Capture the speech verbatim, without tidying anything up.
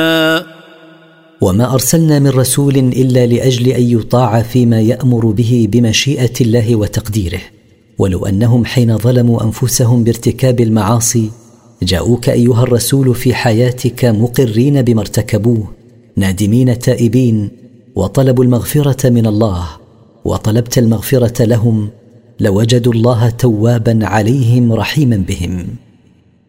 وما أرسلنا من رسول إلا لأجل أن يطاع فيما يأمر به بمشيئة الله وتقديره. ولو أنهم حين ظلموا أنفسهم بارتكاب المعاصي جاءوك أيها الرسول في حياتك مقرين بما ارتكبوه نادمين تائبين وطلبوا المغفرة من الله وطلبت المغفرة لهم، لوجدوا الله توابا عليهم رحيما بهم.